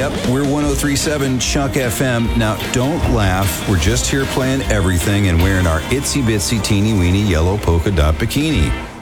Yep, we're 103.7 Chuck FM. Now, don't laugh. We're just here playing everything and wearing our itsy bitsy teeny weeny yellow polka dot bikini.